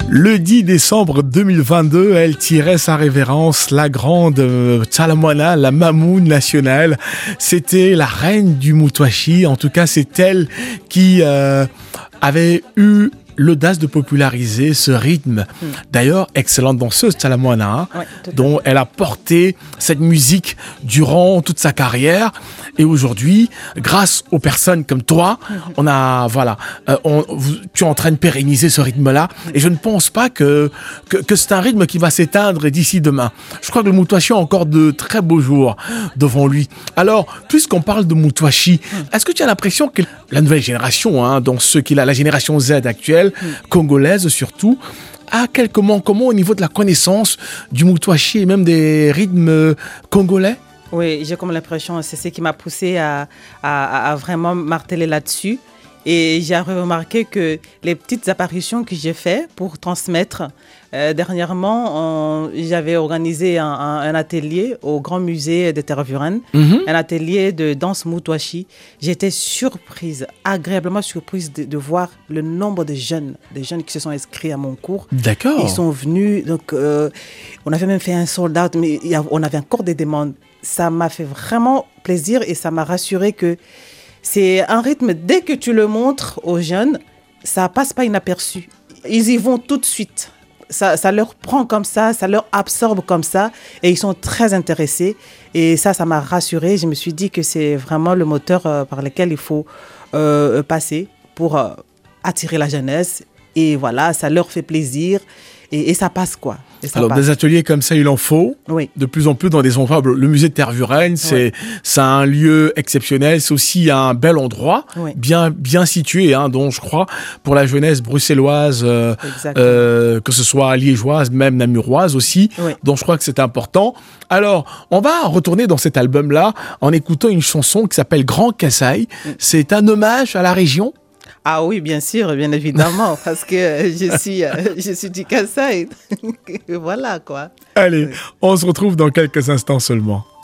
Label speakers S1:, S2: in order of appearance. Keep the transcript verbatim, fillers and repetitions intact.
S1: Le dix décembre deux mille vingt-deux, elle tirait sa révérence, la grande euh, Tsalamwana, la Mamoun nationale. C'était la reine du Moutouachi. En tout cas, c'est elle qui euh, avait eu l'audace de populariser ce rythme. Mmh. D'ailleurs, excellente danseuse, Tsalamwana, hein, ouais, dont elle a porté cette musique durant toute sa carrière. Et aujourd'hui, grâce aux personnes comme toi, mmh. on a, voilà, euh, on, vous, tu es en train de pérenniser ce rythme-là. Mmh. Et je ne pense pas que, que, que c'est un rythme qui va s'éteindre d'ici demain. Je crois que le Moutouachi a encore de très beaux jours devant lui. Alors, puisqu'on parle de Moutouachi, mmh. est-ce que tu as l'impression que la nouvelle génération, hein, donc ceux qui, la, la génération Z actuelle, Mmh. congolaise surtout, a quelques manquements au niveau de la connaissance du Moutouachi et même des rythmes congolais?
S2: Oui, j'ai comme l'impression, c'est ce qui m'a poussé à, à, à vraiment marteler là-dessus. Et j'ai remarqué que les petites apparitions que j'ai faites pour transmettre, euh, dernièrement, on, j'avais organisé un, un, un atelier au Grand Musée de Tervuren, mm-hmm. un atelier de danse Moutouachi. J'étais surprise, agréablement surprise de, de voir le nombre de jeunes, de jeunes qui se sont inscrits à mon cours.
S1: D'accord.
S2: Ils sont venus, donc euh, on avait même fait un sold-out, mais il y a, on avait encore des demandes. Ça m'a fait vraiment plaisir et ça m'a rassuré que c'est un rythme, dès que tu le montres aux jeunes, ça ne passe pas inaperçu. Ils y vont tout de suite. Ça, ça leur prend comme ça, ça leur absorbe comme ça et ils sont très intéressés. Et ça, ça m'a rassurée. Je me suis dit que c'est vraiment le moteur euh, par lequel il faut euh, passer pour euh, attirer la jeunesse. Et voilà, ça leur fait plaisir et, et ça passe quoi. Ça
S1: Alors,
S2: passe.
S1: Des ateliers comme ça, il en faut.
S2: Oui.
S1: De plus en plus dans des endroits. Le musée de Tervuren, c'est, oui. c'est un lieu exceptionnel. C'est aussi un bel endroit, oui. bien, bien situé, hein, dont je crois, pour la jeunesse bruxelloise, euh, euh, que ce soit liégeoise, même namuroise aussi. Oui. Donc, je crois que c'est important. Alors, on va retourner dans cet album-là en écoutant une chanson qui s'appelle Grand Kasaï. Oui. C'est un hommage à la région.
S2: Ah oui, bien sûr, bien évidemment, parce que je suis, euh, je suis du Kasaï. Voilà, quoi.
S1: Allez, on se retrouve dans quelques instants seulement.